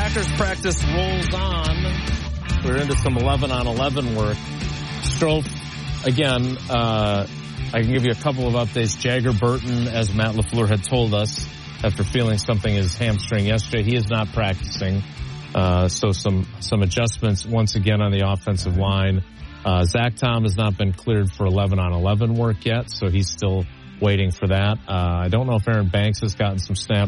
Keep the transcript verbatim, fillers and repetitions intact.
Packers practice rolls on. We're into some eleven on eleven work. Strofe, again, uh, I can give you a couple of updates. Jagger Burton, as Matt LaFleur had told us, after feeling something in his hamstring yesterday, he is not practicing. Uh, so some, some adjustments once again on the offensive line. Uh, Zach Tom has not been cleared for eleven on eleven work yet, so he's still waiting for that. Uh, I don't know if Aaron Banks has gotten some snaps